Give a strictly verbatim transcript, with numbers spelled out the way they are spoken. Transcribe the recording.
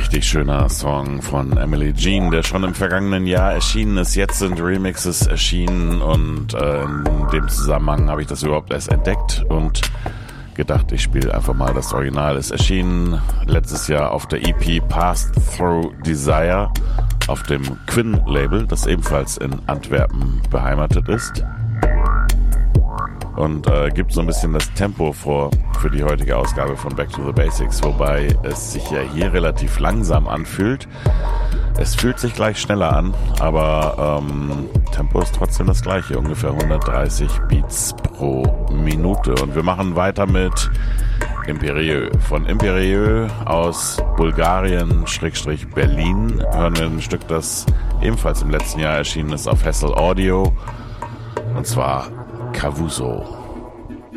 richtig schöner Song von Emily Jean, der schon im vergangenen Jahr erschienen ist. Jetzt sind Remixes erschienen und äh, in dem Zusammenhang habe ich das überhaupt erst entdeckt und gedacht, ich spiele einfach mal das Original. Es erschien letztes Jahr auf der E P Passed Through Desire auf dem Quinn-Label, das ebenfalls in Antwerpen beheimatet ist. Und äh, gibt so ein bisschen das Tempo vor für die heutige Ausgabe von Back to the Basics, wobei es sich ja hier relativ langsam anfühlt. Es fühlt sich gleich schneller an, aber ähm, Tempo ist trotzdem das gleiche, ungefähr hundertdreißig Beats pro Minute. Und wir machen weiter mit Imperieux. Von Imperieux aus Bulgarien, Schrägstrich Berlin, hören wir ein Stück, das ebenfalls im letzten Jahr erschienen ist auf Hassel Audio, und zwar Cavuso.